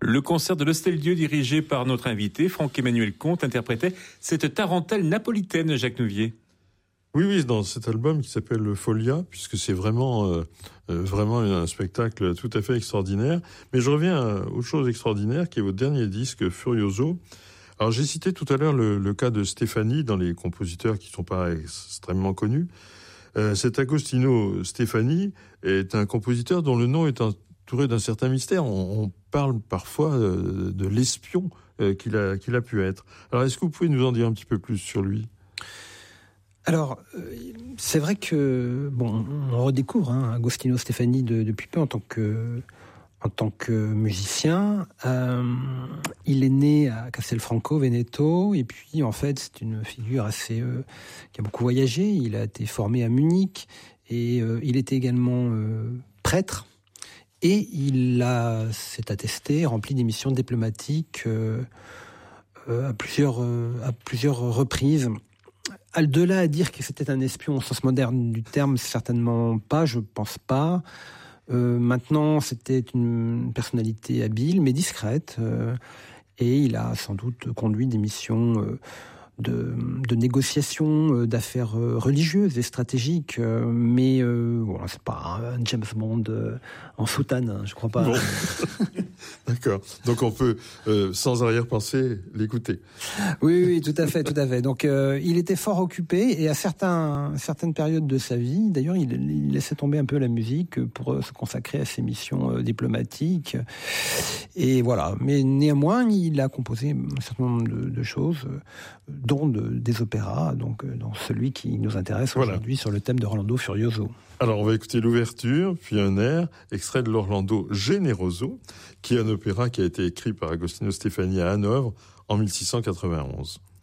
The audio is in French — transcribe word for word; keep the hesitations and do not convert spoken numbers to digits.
Le concert de l'Hostel-Dieu dirigé par notre invité, Franck-Emmanuel Comte, interprétait cette tarentelle napolitaine, Jacques Nouvier. Oui, oui, dans cet album qui s'appelle Folia, puisque c'est vraiment, euh, vraiment un spectacle tout à fait extraordinaire. Mais je reviens à autre chose extraordinaire, qui est votre dernier disque, Furioso. Alors, j'ai cité tout à l'heure le, le cas de Stefani, dans les compositeurs qui ne sont pas extrêmement connus. Euh, cet Agostino Stefani est un compositeur dont le nom est entouré d'un certain mystère. On, on parle parfois euh, de l'espion euh, qu'il a, qu'il a pu être. Alors, est-ce que vous pouvez nous en dire un petit peu plus sur lui ? Alors, c'est vrai que, bon, on redécouvre hein, Agostino Stefani de, depuis peu en tant que, en tant que musicien. Euh, il est né à Castelfranco Veneto, et puis, en fait, c'est une figure assez, euh, qui a beaucoup voyagé. Il a été formé à Munich, et euh, il était également euh, prêtre, et il a, s'est attesté, rempli des missions diplomatiques euh, euh, à plusieurs, euh, à plusieurs reprises. De là à dire que c'était un espion au sens moderne du terme, certainement pas, je pense pas. Euh, maintenant, c'était une personnalité habile, mais discrète, euh, et il a sans doute conduit des missions euh, de, de négociation euh, d'affaires euh, religieuses et stratégiques, euh, mais euh, bon, c'est pas un James Bond euh, en soutane, hein, je crois pas. Bon. D'accord. Donc on peut, euh, sans arrière-pensée, l'écouter. Oui, oui, tout à fait, tout à fait. Donc euh, il était fort occupé, et à certains, certaines périodes de sa vie, d'ailleurs, il, il laissait tomber un peu la musique pour se consacrer à ses missions euh, diplomatiques. Et voilà. Mais néanmoins, il a composé un certain nombre de, de choses, euh, dont de, des opéras, donc euh, dans celui qui nous intéresse voilà. aujourd'hui sur le thème de Orlando Furioso. Alors, on va écouter l'ouverture, puis un air, extrait de l'Orlando Generoso, qui est un opéra qui a été écrit par Agostino Stefani à Hanovre en mille six cent quatre-vingt-onze.